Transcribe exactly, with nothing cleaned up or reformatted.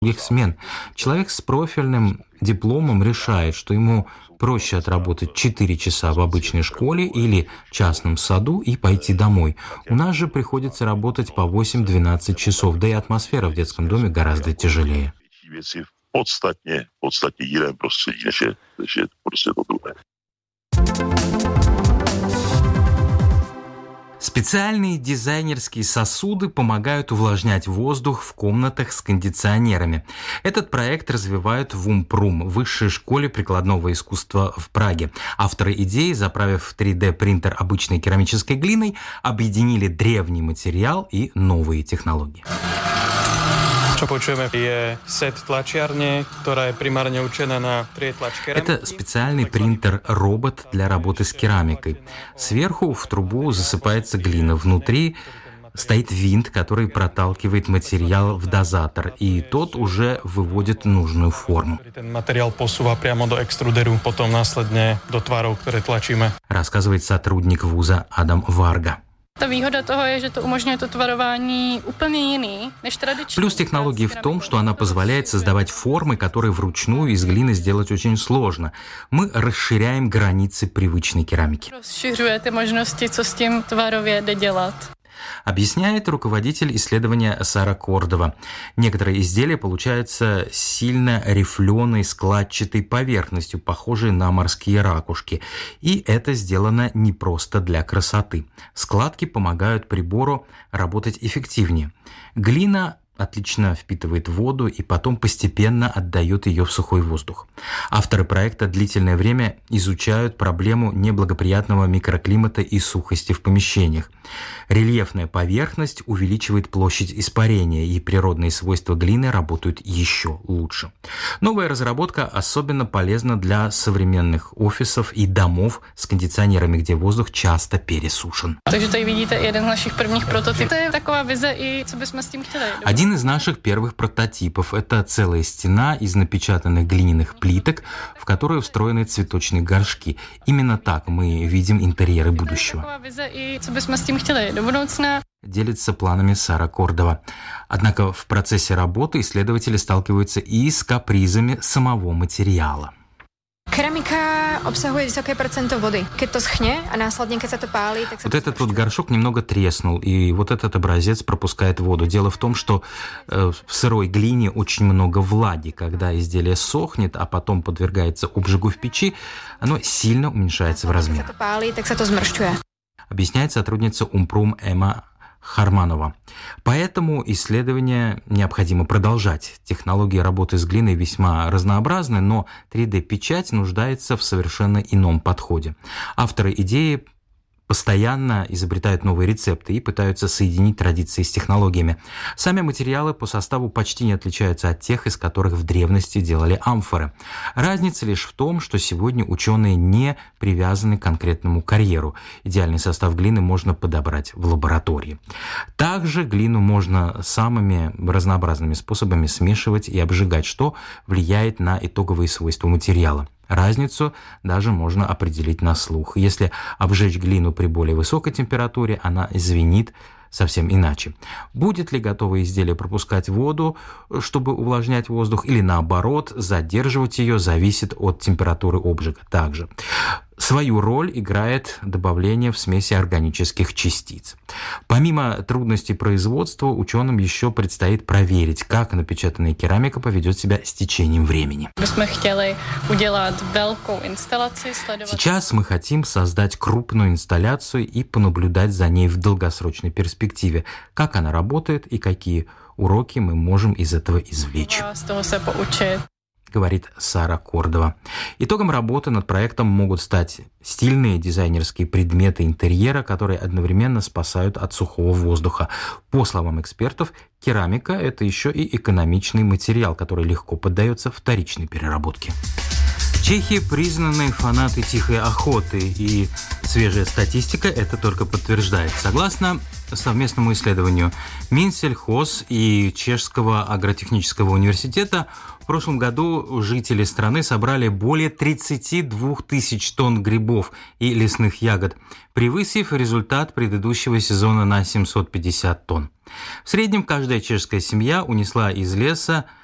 других смен. Человек с профильным дипломом решает, что ему проще отработать четыре часа в обычной школе или частном саду и пойти домой. У нас же приходится работать по восемь-двенадцать часов, да и атмосфера в детском доме гораздо тяжелее. Podstatně, podstatně jiném prostředí, než je, než je prostě to druhé. Специальные дизайнерские сосуды помогают увлажнять воздух в комнатах с кондиционерами. Этот проект развивают в Умпрум, высшей школе прикладного искусства в Праге. Авторы идеи, заправив три дэ принтер обычной керамической глиной, объединили древний материал и новые технологии. Это специальный принтер-робот для работы с керамикой. Сверху в трубу засыпается глина. Внутри стоит винт, который проталкивает материал в дозатор, и тот уже выводит нужную форму. Рассказывает сотрудник вуза Адам Варга. Плюс технологии в том, что она позволяет создавать формы, которые вручную из глины сделать очень сложно. Мы расширяем границы привычной керамики. Объясняет руководитель исследования Сара Кордова. Некоторые изделия получаются сильно рифленой складчатой поверхностью, похожей на морские ракушки. И это сделано не просто для красоты. Складки помогают прибору работать эффективнее. Глина отлично впитывает воду и потом постепенно отдает ее в сухой воздух. Авторы проекта длительное время изучают проблему неблагоприятного микроклимата и сухости в помещениях. Рельефная поверхность увеличивает площадь испарения, и природные свойства глины работают еще лучше. Новая разработка особенно полезна для современных офисов и домов с кондиционерами, где воздух часто пересушен. Один из наших первых прототипов – это целая стена из напечатанных глиняных плиток, в которую встроены цветочные горшки. Именно так мы видим интерьеры будущего. Делится планами Сара Кордова. Однако в процессе работы исследователи сталкиваются и с капризами самого материала. Керамика обсahuje vysoké procento vody. Keď to schne a následne keď sa to pálí, tak sa Вот этот вот горшок немного треснул, и вот этот образец пропускает воду. Дело в том, что э, в сырой глине очень много влаги. Когда изделие сохнет, а потом подвергается обжигу в печи, оно сильно уменьшается в размере. Keď sa to pálí, tak sa to zmršťuje. Объясняет сотрудница Умпрум Эмма Харманова. Поэтому исследование необходимо продолжать. Технологии работы с глиной весьма разнообразны, но три дэ-печать нуждается в совершенно ином подходе. Авторы идеи постоянно изобретают новые рецепты и пытаются соединить традиции с технологиями. Сами материалы по составу почти не отличаются от тех, из которых в древности делали амфоры. Разница лишь в том, что сегодня ученые не привязаны к конкретному карьеру. Идеальный состав глины можно подобрать в лаборатории. Также глину можно самыми разнообразными способами смешивать и обжигать, что влияет на итоговые свойства материала. Разницу даже можно определить на слух. Если обжечь глину при более высокой температуре, она звенит совсем иначе. Будет ли готовое изделие пропускать воду, чтобы увлажнять воздух, или наоборот, задерживать ее, зависит от температуры обжига. Также свою роль играет добавление в смеси органических частиц. Помимо трудностей производства, ученым еще предстоит проверить, как напечатанная керамика поведет себя с течением времени. Сейчас мы хотим создать крупную инсталляцию и понаблюдать за ней в долгосрочной перспективе, как она работает и какие уроки мы можем из этого извлечь, говорит Сара Кордова. Итогом работы над проектом могут стать стильные дизайнерские предметы интерьера, которые одновременно спасают от сухого воздуха. По словам экспертов, керамика – это еще и экономичный материал, который легко поддается вторичной переработке. Чехи – признанные фанаты тихой охоты, и свежая статистика это только подтверждает. Согласно совместному исследованию Минсельхоз и Чешского агротехнического университета, в прошлом году жители страны собрали более тридцать два тысяч тонн грибов и лесных ягод, превысив результат предыдущего сезона на семьсот пятьдесят тонн. В среднем каждая чешская семья унесла из леса